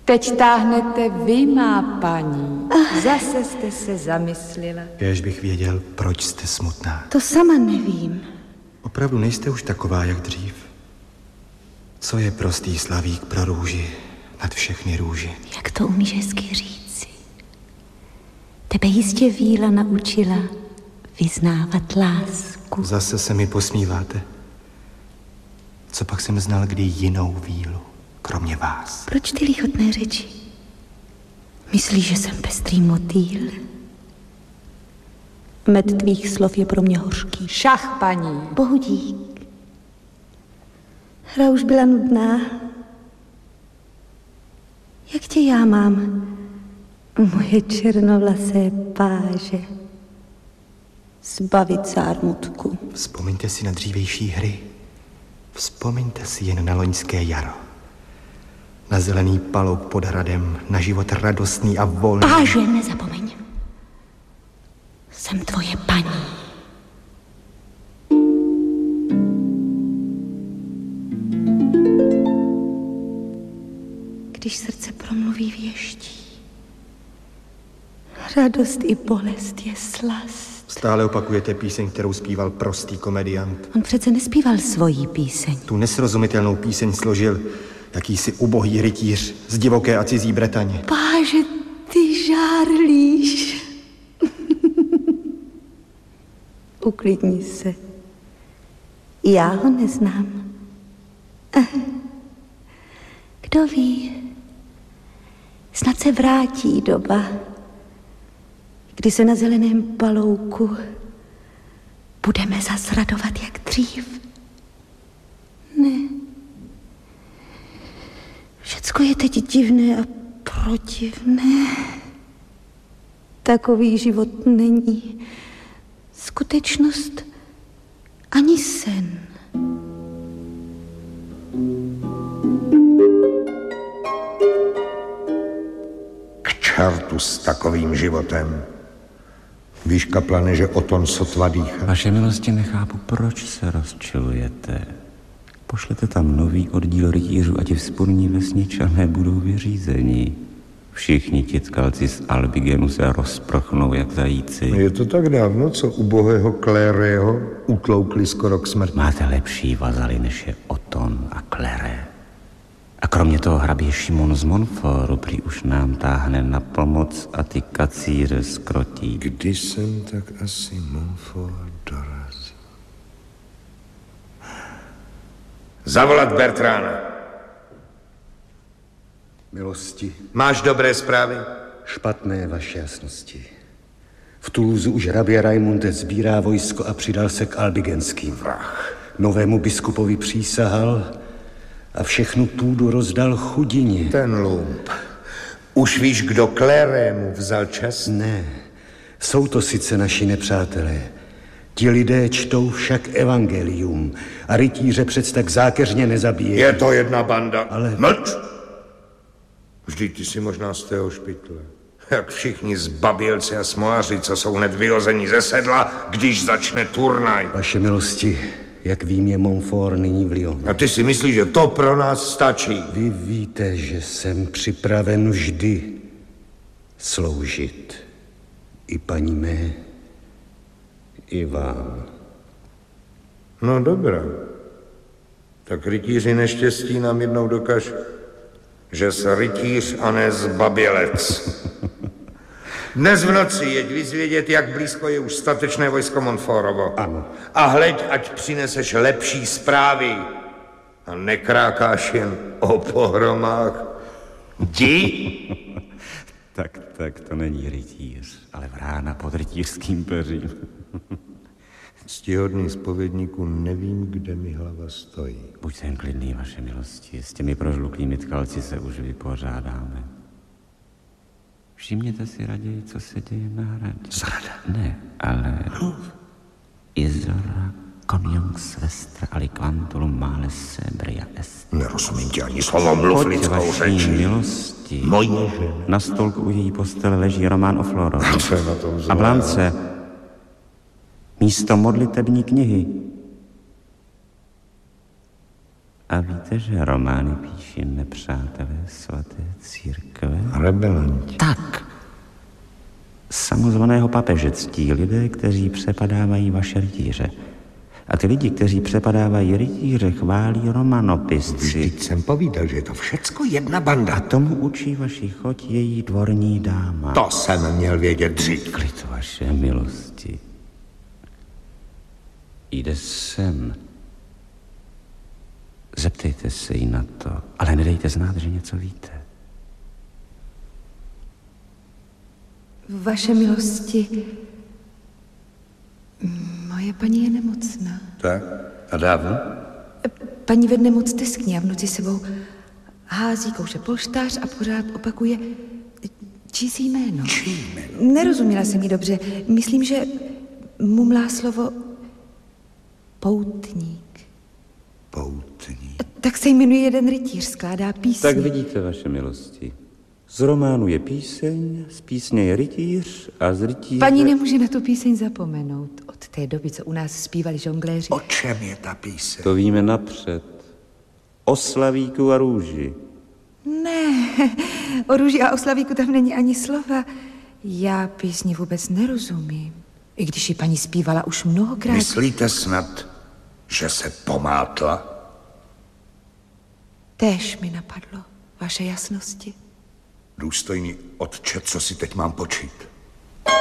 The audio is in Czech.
Teď táhnete vy, má paní. Zase jste se zamyslela. Kéž bych věděl, proč jste smutná. To sama nevím. Opravdu nejste už taková, jak dřív. Co je prostý slavík pro růži nad všechny růži? Jak to umíš hezky říci? Tebe jistě víla naučila vyznávat lásku. Zase se mi posmíváte. Co pak jsem znal kdy jinou vílu, kromě vás? Proč ty lichotné řeči? Myslíš, že jsem pestrý motýl? Med tvých slov je pro mě hořký. Šach, paní. Bohu dík. Hra už byla nudná. Jak tě já mám, moje černovlasé páže, zbavit zármutku? Vzpomeňte si na dřívější hry. Vzpomeňte si jen na loňské jaro. Na zelený palouk pod hradem, na život radostný a volný. Páže, nezapomeň. Jsem tvoje paní. Když srdce promluví věští, radost i bolest je slast. Stále opakujete píseň, kterou zpíval prostý komediant. On přece nespíval svoji píseň. Tu nesrozumitelnou píseň složil jakýsi ubohý rytíř z divoké a cizí Bretaně. Páže, ty žárlíš. Uklidni se. Já ho neznám. Kdo ví, snad se vrátí doba, kdy se na zeleném palouku budeme zas radovat jak dřív. Ne. Všecko je teď divné a protivné. Takový život není skutečnost ani sen. K čertu s takovým životem. Víš, kaplane, že o tom sotva dýchá. Vaše milosti, nechápu, proč se rozčilujete. Pošlete tam nový oddíl rytířů a ti vzpůrní vesničané budou vyřízeni. Všichni ti tkalci z Albigenu se rozprchnou jak zajíci. Je to tak dávno, co ubohého Klérého utloukli skoro k smrti. Máte lepší vazaly, než je Oton a Kléré. A kromě toho hrabě Šimon z Montfortu prý už nám táhne na pomoc a ty kacíře skrotí. Kdy jsem tak asi Montfort dorazil? Zavolat Bertrána. Milosti. Máš dobré zprávy? Špatné, vaše jasnosti. V Toulouse už hrabě Raimund sbírá vojsko a přidal se k albigenským. Vrah. Novému biskupovi přísahal a všechnu půdu rozdal chudině. Ten lump. Už víš, kdo Klérému vzal čest? Ne, jsou to sice naši nepřátelé. Ti lidé čtou však evangelium a rytíře přec tak zákeřně nezabíjejí. Je to jedna banda. Ale... Mlč! Vždyť ty si možná z tého špitle. Jak všichni zbabělci a smolaři, co jsou hned vyhození ze sedla, když začne turnaj. Vaše milosti, jak vím, je Montfort nyní v Lyonu. A ty si myslíš, že to pro nás stačí? Vy víte, že jsem připraven vždy sloužit. I paní mé, i vám. No dobrá. Tak rytíři neštěstí nám jednou dokaž, že jsi rytíř a ne zbabělec. Dnes v noci jeď vyzvědět, jak blízko je už statečné vojsko Montfortovo. Ano. A hleď, ať přineseš lepší zprávy a nekrákáš jen o pohromách. Jdi! Tak to není rytíř, ale vrána pod rytířským peřím. Ctihodný zpovědníku, nevím, kde mi hlava stojí. Buďte jen klidný, vaše milosti, s těmi prožluklými tkalci se už vypořádáme. Všimněte si raději, co se děje na hradě. Zrada. Ne, ale... Izora conjunxvestra aliquantulum male sebria est. Nerozumím ti ani slovo, mluv lidskou řečí. Milosti. Moje žena. Na stolku u její postele leží román o Florovi. Co je na tom zlé? A Blance, místo modlitební knihy A víte, že romány píší nepřátelé svaté církve? Rebelanti. Tak. Samozvaného papeže ctí lidé, kteří přepadávají vaše rytíře. A ty lidi, kteří přepadávají rytíře, chválí romanopisci. Vždyť jsem povídal, že je to všecko jedna banda. A tomu učí vaši choť její dvorní dáma. To jsem měl vědět dřív. Klid vaše milosti. Jde sem. Zeptejte se jí na to, ale nedejte znát, že něco víte. Vaše milosti, moje paní je nemocná. Tak, a dávno? Paní ve dne moc teskní a v noci sebou hází kouše polštář a pořád opakuje čí jméno. Čí jméno? Nerozuměla jsem jí dobře. Myslím, že mumlá slovo poutník. Poutník. Tak se jmenuje jeden rytíř, skládá písně. Tak vidíte, vaše milosti. Z románu je píseň, z písně je rytíř a z rytíře... Paní nemůže na tu píseň zapomenout. Od té doby, co u nás zpívali žongléři. O čem je ta píseň? To víme napřed. O slavíku a růži. Ne, o růži a o slavíku tam není ani slova. Já písni vůbec nerozumím. I když ji paní zpívala už mnohokrát. Myslíte snad, že se pomátla? Též mi napadlo, vaše jasnosti. Důstojný otče, co si teď mám počít?